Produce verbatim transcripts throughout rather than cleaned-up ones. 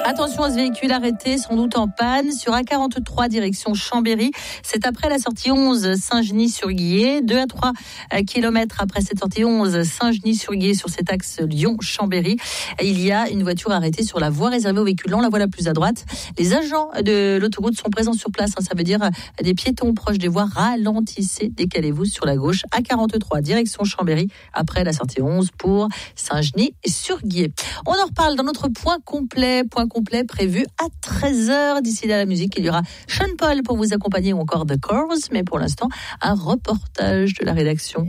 Attention à ce véhicule arrêté, sans doute en panne, sur A quarante-trois direction Chambéry. C'est après la sortie onze Saint-Genis-sur-Guiers. deux à trois kilomètres après cette sortie onze Saint-Genis-sur-Guiers sur cet axe Lyon-Chambéry. Il y a une voiture arrêtée sur la voie réservée aux véhicules lents, la voie la plus à droite. Les agents de l'autoroute sont présents sur place. Ça veut dire des piétons proches des voies. Ralentissez, décalez-vous sur la gauche. A quarante-trois direction Chambéry après la sortie onze pour Saint-Genis-sur-Guiers. On en reparle dans notre point complet. Point complet prévu à treize heures. D'ici là, la musique, il y aura Sean Paul pour vous accompagner ou encore The Cars. Mais pour l'instant, un reportage de la rédaction.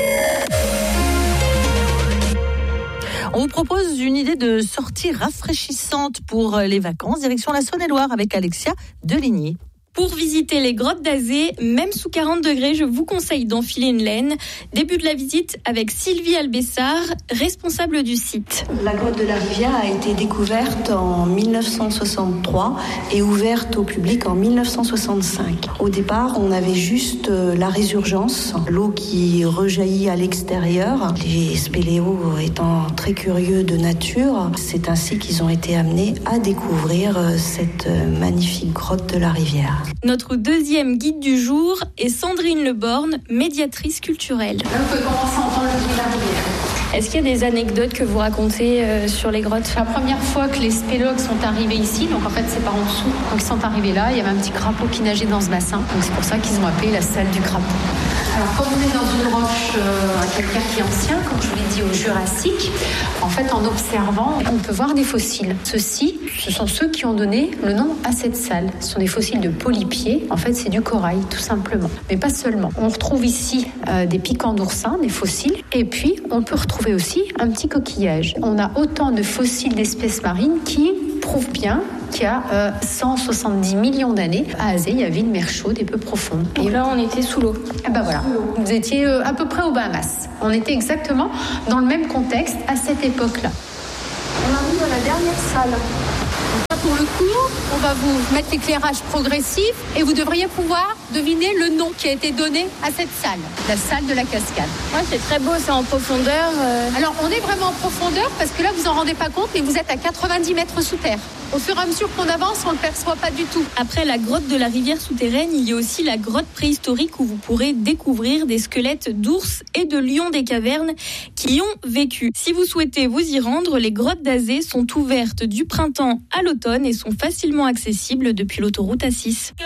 On vous propose une idée de sortie rafraîchissante pour les vacances. Direction la Saône-et-Loire avec Alexia Deligny. Pour visiter les grottes d'Azé, même sous quarante degrés, je vous conseille d'enfiler une laine. Début de la visite avec Sylvie Albessard, responsable du site. La grotte de la Rivière a été découverte en dix-neuf cent soixante-trois et ouverte au public en dix-neuf cent soixante-cinq. Au départ, on avait juste la résurgence, l'eau qui rejaillit à l'extérieur. Les spéléos étant très curieux de nature, c'est ainsi qu'ils ont été amenés à découvrir cette magnifique grotte de la Rivière. Notre deuxième guide du jour est Sandrine Leborne, médiatrice culturelle. Là, on peut commencer à entendre le bruit de la rivière. Est-ce qu'il y a des anecdotes que vous racontez euh, sur les grottes ? La première fois que les spéléologues sont arrivés ici, donc en fait c'est par en dessous, quand ils sont arrivés là, il y avait un petit crapaud qui nageait dans ce bassin, donc c'est pour ça qu'ils ont appelé la salle du crapaud. Alors comme on est dans une roche euh, à calcaire qui est ancien, comme je vous l'ai dit au Jurassique, en fait en observant, on peut voir des fossiles. Ceux-ci, ce sont ceux qui ont donné le nom à cette salle. Ce sont des fossiles de polypiers, en fait c'est du corail tout simplement, mais pas seulement. On retrouve ici euh, des piquants d'oursins, des fossiles, et puis on peut retrouver aussi un petit coquillage. On a autant de fossiles d'espèces marines qui prouvent bien qu'il y a euh, cent soixante-dix millions d'années, à Azé, il y avait une mer chaude et peu profonde. Et là, on était sous l'eau. Et ben voilà, vous étiez euh, à peu près aux Bahamas. On était exactement dans le même contexte à cette époque-là. On arrive à la dernière salle. Pour le coup, on va vous mettre l'éclairage progressif et vous devriez pouvoir deviner le nom qui a été donné à cette salle, la salle de la cascade. Ouais, c'est très beau, c'est en profondeur. Euh... Alors, on est vraiment en profondeur parce que là, vous en rendez pas compte, mais vous êtes à quatre-vingt-dix mètres sous terre. Au fur et à mesure qu'on avance, on ne le perçoit pas du tout. Après la grotte de la rivière souterraine, il y a aussi la grotte préhistorique où vous pourrez découvrir des squelettes d'ours et de lions des cavernes qui y ont vécu. Si vous souhaitez vous y rendre, les grottes d'Azé sont ouvertes du printemps à l'automne et sont facilement accessibles depuis l'autoroute A six.